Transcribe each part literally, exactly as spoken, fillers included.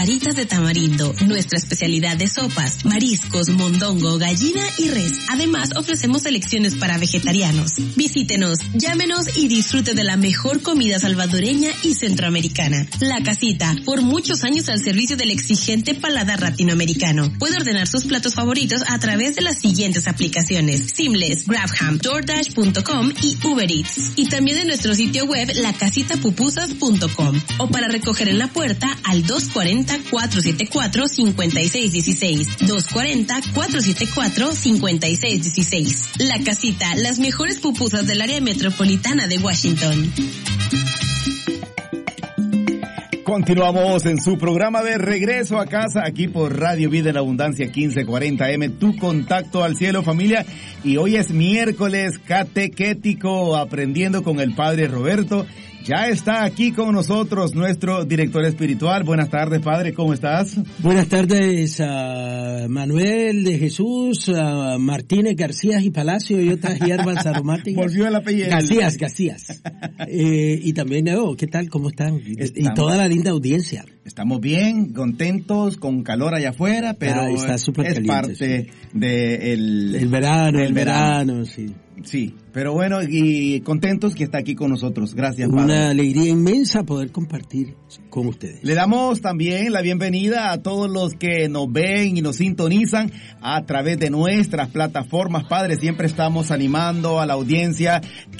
Maritas de tamarindo, nuestra especialidad de sopas, mariscos, mondongo, gallina y res. Además, ofrecemos selecciones para vegetarianos. Visítenos, llámenos y disfrute de la mejor comida salvadoreña y centroamericana. La Casita, por muchos años al servicio del exigente paladar latinoamericano. Puede ordenar sus platos favoritos a través de las siguientes aplicaciones: Seamless, Grabham, DoorDash punto com y Uber Eats. Y también en nuestro sitio web la casita pupusas punto com. O para recoger en la puerta al dos cuarenta, cuatro setenta y cuatro, cincuenta y seis dieciséis. dos cuarenta, cuatro setenta y cuatro, cincuenta y seis dieciséis. La Casita, las mejores pupusas del área metropolitana de Washington. Continuamos en su programa de Regreso a Casa, aquí por Radio Vida en Abundancia quince cuarenta eme, tu contacto al cielo, familia. Y hoy es miércoles catequético, aprendiendo con el Padre Roberto. Ya está aquí con nosotros nuestro director espiritual. Buenas tardes, Padre, ¿cómo estás? Buenas tardes a Manuel de Jesús, a Martínez García y Palacio y otras hierbas aromáticas. Volvió el apellido. Garcías, Garcías. eh, y también, oh, ¿qué tal? ¿Cómo están? Estamos, y toda la linda audiencia. Estamos bien, contentos, con calor allá afuera, pero ah, está es, caliente, parte sí. del el verano, del el verano, verano, sí. Sí, pero bueno, y contentos que está aquí con nosotros. Gracias, Una Padre. alegría inmensa poder compartir con ustedes. Le damos también la bienvenida a todos los que nos ven y nos sintonizan a través de nuestras plataformas. Padre, siempre estamos animando a la audiencia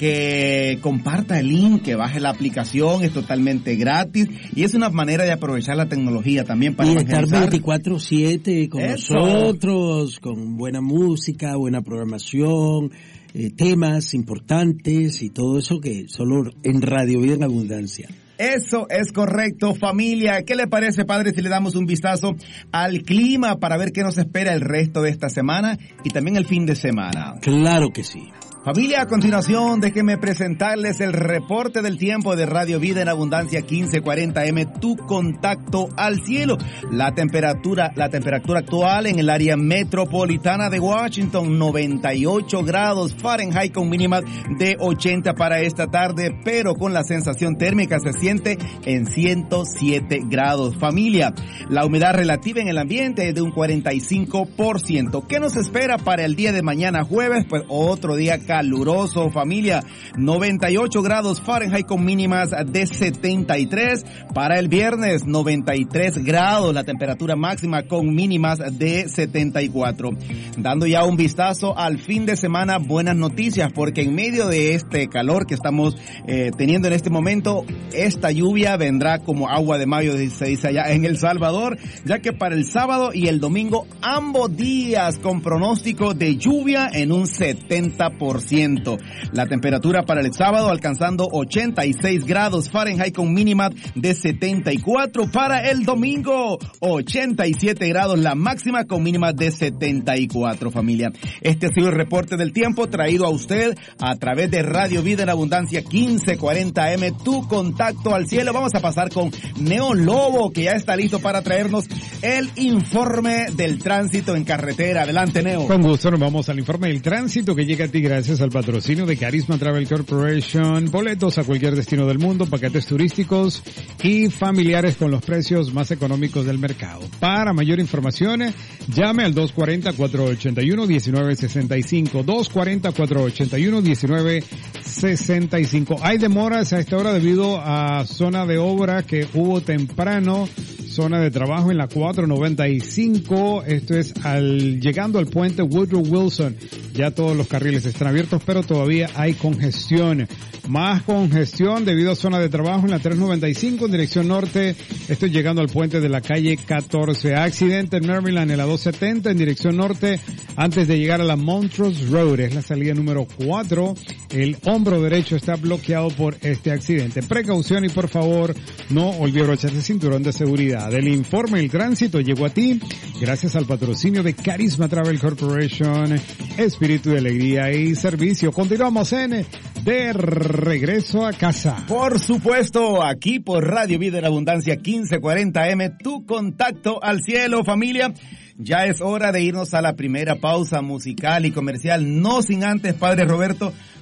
que comparta el link, que baje la aplicación, es totalmente gratis y es una manera de aprovechar la tecnología también para y estar evangelizar. veinticuatro siete con Eso. nosotros, con buena música, buena programación, eh, temas importantes y todo eso que solo en Radio Vida en Abundancia. Eso es correcto, familia. ¿Qué le parece, Padre, si le damos un vistazo al clima para ver qué nos espera el resto de esta semana y también el fin de semana? Claro que sí. Familia, a continuación déjenme presentarles el reporte del tiempo de Radio Vida en Abundancia quince cuarenta eme, tu contacto al cielo. La temperatura, la temperatura actual en el área metropolitana de Washington, noventa y ocho grados Fahrenheit con mínima de ochenta para esta tarde, pero con la sensación térmica se siente en ciento siete grados. Familia, la humedad relativa en el ambiente es de un cuarenta y cinco por ciento. ¿Qué nos espera para el día de mañana jueves? Pues otro día caluroso, familia, noventa y ocho grados Fahrenheit con mínimas de setenta y tres. Para el viernes, noventa y tres grados, la temperatura máxima con mínimas de setenta y cuatro. Dando ya un vistazo al fin de semana, buenas noticias, porque en medio de este calor que estamos eh, teniendo en este momento, esta lluvia vendrá como agua de mayo, se dice allá en El Salvador, ya que para el sábado y el domingo, ambos días con pronóstico de lluvia en un setenta por ciento. La temperatura para el sábado alcanzando ochenta y seis grados Fahrenheit con mínima de setenta y cuatro. Para el domingo, ochenta y siete grados la máxima con mínima de setenta y cuatro, familia. Este ha sido el reporte del tiempo traído a usted a través de Radio Vida en Abundancia quince cuarenta eme, tu contacto al cielo. Vamos a pasar con Neo Lobo, que ya está listo para traernos el informe del tránsito en carretera. Adelante, Neo. Con gusto, nos vamos al informe del tránsito que llega a ti gracias al patrocinio de Carisma Travel Corporation. Boletos a cualquier destino del mundo, paquetes turísticos y familiares con los precios más económicos del mercado. Para mayor información, llame al dos cuarenta, cuatro ochenta y uno, diecinueve sesenta y cinco. dos cuarenta, cuatro ochenta y uno, diecinueve sesenta y cinco. Hay demoras a esta hora debido a zona de obra que hubo temprano, zona de trabajo en la cuatro noventa y cinco. Esto es al llegando al puente Woodrow Wilson. Ya todos los carriles están abiertos, pero todavía hay congestión. Más congestión debido a zona de trabajo en la tres noventa y cinco en dirección norte. Estoy llegando al puente de la calle catorce. Accidente en Maryland en la dos setenta en dirección norte antes de llegar a la Montrose Road. Es la salida número cuatro. El hombro derecho está bloqueado por este accidente. Precaución y por favor no olvide abrocharse el cinturón de seguridad. El informe del tránsito llegó a ti gracias al patrocinio de Carisma Travel Corporation. Espíritu de alegría y servicio. Continuamos en De Regreso a Casa. Por supuesto, aquí por Radio Vida en Abundancia quince cuarenta eme, tu contacto al cielo, familia. Ya es hora de irnos a la primera pausa musical y comercial, no sin antes, Padre Roberto,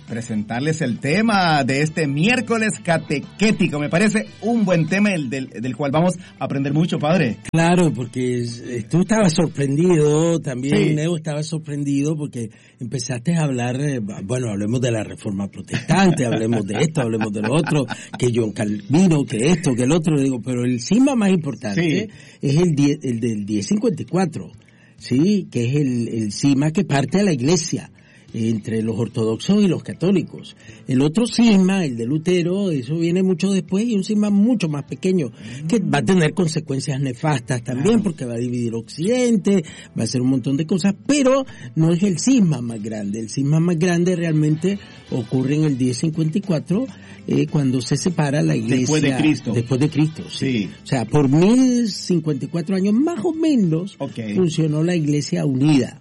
presentarles el tema de este miércoles catequético. Me parece un buen tema el del, del cual vamos a aprender mucho, padre. Claro, porque tú estabas sorprendido, también Sí. Neo estaba sorprendido porque empezaste a hablar, eh, bueno, hablemos de la Reforma Protestante, hablemos de esto, hablemos de lo otro, que John Calvino, que esto, que el otro, le digo, pero el cisma más importante Sí. es el, die, el del diez cincuenta y cuatro, ¿sí? Que es el, el cisma que parte de la Iglesia entre los ortodoxos y los católicos. El otro cisma, el de Lutero, eso viene mucho después y un cisma mucho más pequeño, que va a tener consecuencias nefastas también, porque va a dividir Occidente, va a hacer un montón de cosas, pero no es el cisma más grande. El cisma más grande realmente ocurre en el diez cincuenta y cuatro, eh, cuando se separa la Iglesia. Después de Cristo. Después de Cristo, sí. Sí. O sea, por mil cincuenta y cuatro años más o menos Okay. funcionó la Iglesia unida.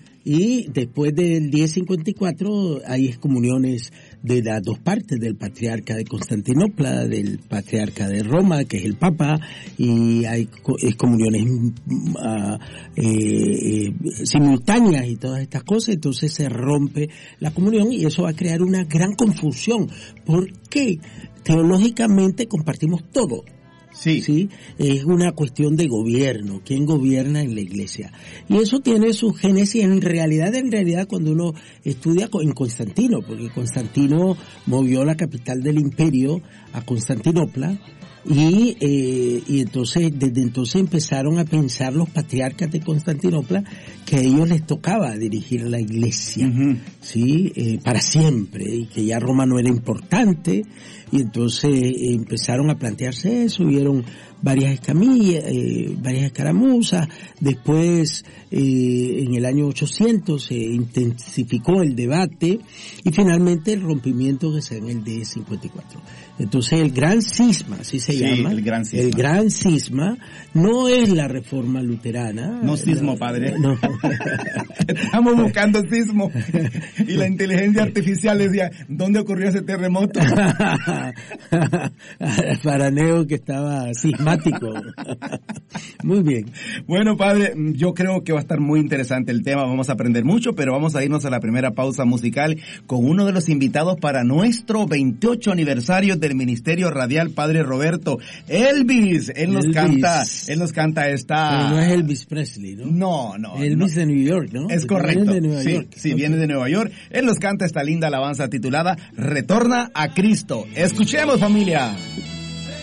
Y después del diez cincuenta y cuatro hay excomuniones de las dos partes, del patriarca de Constantinopla, del patriarca de Roma, que es el Papa, y hay excomuniones uh, eh, eh, simultáneas y todas estas cosas. Entonces se rompe la comunión y eso va a crear una gran confusión, porque teológicamente compartimos todo. Sí. Sí, es una cuestión de gobierno, quién gobierna en la Iglesia. Y eso tiene su génesis en realidad, en realidad cuando uno estudia en Constantino, porque Constantino movió la capital del imperio a Constantinopla, y eh, y entonces desde entonces empezaron a pensar los patriarcas de Constantinopla que a ellos les tocaba dirigir la Iglesia, Uh-huh. sí, eh, para siempre, y que ya Roma no era importante, y entonces eh, empezaron a plantearse eso, hubieron varias escamillas, eh, varias escaramuzas. Después eh, en el año ochocientos se intensificó el debate y finalmente el rompimiento que se da en el diez cincuenta y cuatro. Entonces el gran cisma, así se Sí, llama, el gran cisma. el gran cisma no es la Reforma luterana. No sismo, no, padre. No. Estamos buscando sismo. Y la inteligencia artificial decía, ¿dónde ocurrió ese terremoto? Para Neo, que estaba sismático. Muy bien. Bueno, padre, yo creo que va a estar muy interesante el tema, vamos a aprender mucho, pero vamos a irnos a la primera pausa musical con uno de los invitados para nuestro veintiocho aniversario del Ministerio Radial, Padre Roberto. Elvis, él nos Elvis. canta, él nos canta esta... Pero no es Elvis Presley, ¿no? No, no. Elvis no. de New York, ¿no? Es Porque correcto. viene de Nueva sí, York. sí, Ok. viene de Nueva York. Él nos canta esta linda alabanza titulada Retorna a Cristo. Escuchemos, familia.